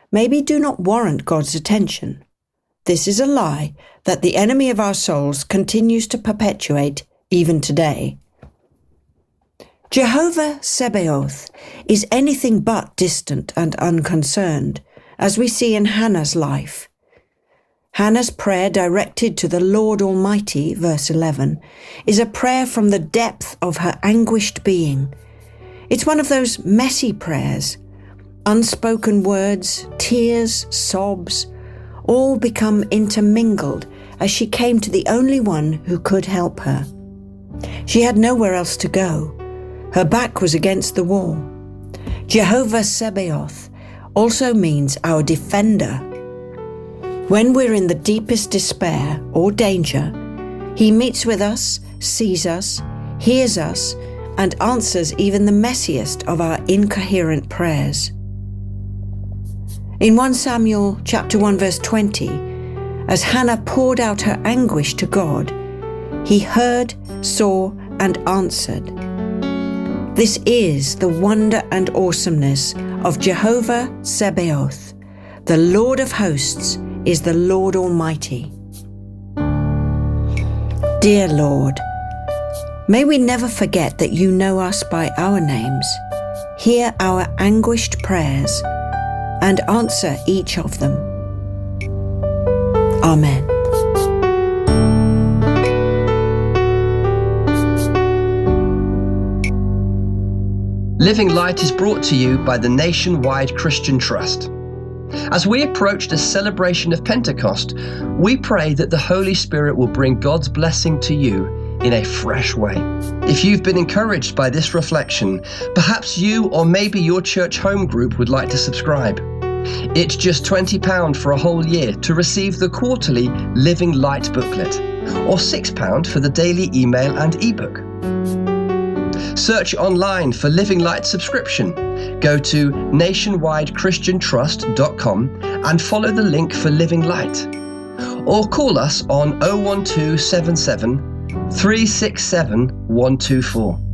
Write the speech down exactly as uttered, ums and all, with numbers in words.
maybe do not warrant God's attention. This is a lie that the enemy of our souls continues to perpetuate even today. Jehovah Sabaoth is anything but distant and unconcerned, as we see in Hannah's life. Hannah's prayer directed to the Lord Almighty, verse eleven, is a prayer from the depth of her anguished being. It's one of those messy prayers. Unspoken words, tears, sobs, all become intermingled as she came to the only one who could help her. She had nowhere else to go. Her back was against the wall. Jehovah Sabaoth also means our defender. When we're in the deepest despair or danger, he meets with us, sees us, hears us, and answers even the messiest of our incoherent prayers. In First Samuel chapter one verse twenty, as Hannah poured out her anguish to God, he heard, saw, and answered. This is the wonder and awesomeness of Jehovah Sabaoth. The Lord of hosts is the Lord Almighty. Dear Lord, may we never forget that you know us by our names, hear our anguished prayers, and answer each of them. Amen. Living Light is brought to you by the Nationwide Christian Trust. As we approach the celebration of Pentecost, we pray that the Holy Spirit will bring God's blessing to you in a fresh way. If you've been encouraged by this reflection, perhaps you or maybe your church home group would like to subscribe. It's just twenty pounds for a whole year to receive the quarterly Living Light booklet, or six pounds for the daily email and ebook. Search online for Living Light subscription. Go to nationwide christian trust dot com and follow the link for Living Light. Or call us on oh one two seven seven, three six seven, one two four.